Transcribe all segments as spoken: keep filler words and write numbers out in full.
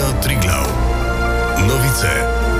Triglav. Novice.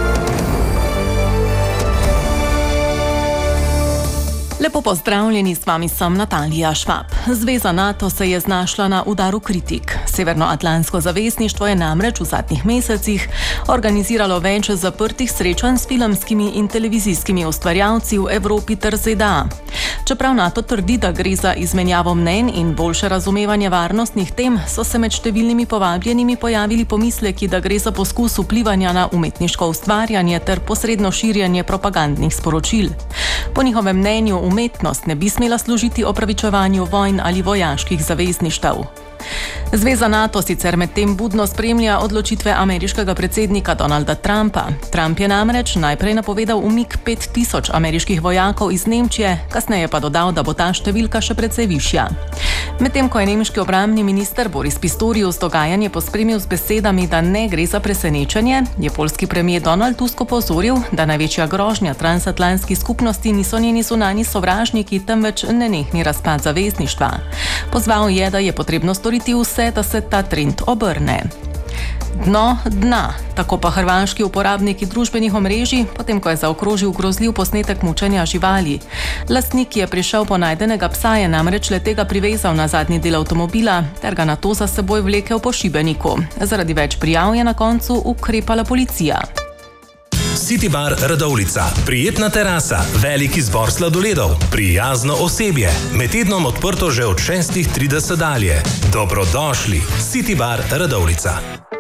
Lepo pozdravljeni, s vami sem Natalija Švab. Zveza NATO se je znašla na udaru kritik. Severnoatlantsko zavezništvo je namreč v zadnjih mesecih organiziralo več zaprtih srečanj s filmskimi in televizijskimi ustvarjalci v Evropi ter Z D A. Čeprav NATO trdi, da gre za izmenjavo mnenj in boljše razumevanje varnostnih tem, so se med številnimi povabljenimi pojavili pomisleki, da gre za poskus vplivanja na umetniško ustvarjanje ter posredno širjenje propagandnih sporočil. Po njihovem mnenju umetnost ne bi smela služiti opravičevanju vojn ali vojaških zavezništev. Zveza NATO sicer medtem budno spremlja odločitve ameriškega predsednika Donalda Trumpa. Trump je namreč najprej napovedal umik pet tisoč ameriških vojakov iz Nemčije, kasneje pa dodal, da bo ta številka še precej višja. Medtem ko je nemški obrambni minister Boris Pistorius dogajanje pospremil z besedami, da ne gre za presenečenje, je poljski premier Donald Tusk opozoril, da največja grožnja transatlantski skupnosti niso njeni zunanji sovražniki, temveč nenehni razpad zavezništva. Pozval je, da je potrebno storiti vse, da se ta trend obrne. Dno dna, tako pa hrvaški uporabniki družbenih omrežij, potem ko je zaokrožil grozljiv posnetek mučenja živali. Lastnik, ki je prišel po najdenega psa, je namreč le-tega privezal na zadnji del avtomobila ter ga nato za seboj vlekel po šibeniku. Zaradi več prijav je na koncu ukrepala policija. City Bar Radovljica. Prijetna terasa, velik izbor sladoledov, prijazno osebje. Med tednom odprto že od šestih trideset dalje. Dobrodošli. City Bar Radovljica.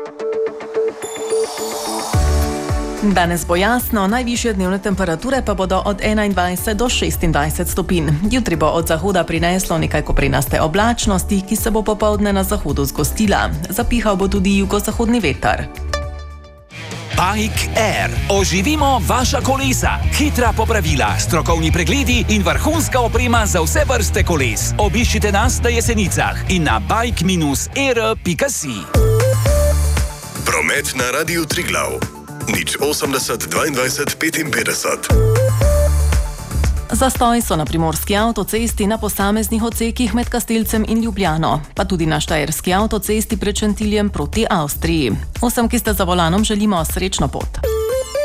Danes bo jasno, najvišje dnevne temperature pa bodo od enaindvajset do šestindvajset stopinj. Jutri bo od zahoda prineslo nekaj koprenaste oblačnosti, ki se bo popoldne na zahodu zgostila. Zapihal bo tudi jugozahodni veter. Bike Air. Oživimo vaša kolesa. Hitra popravila, strokovni pregledi in vrhunska oprema za vse vrste koles. Obiščite nas na Jesenicah in na bike air pika si. Promet na Radiu Triglav. nič osemdeset dvaindvajset petinpetdeset. Zastoj so na primorski avtocesti na posameznih odsekih med Kastelcem in Ljubljano, pa tudi na štajerski avtocesti pred Šentiljem proti Avstriji. Vsem, ki ste za volanom, želimo srečno pot.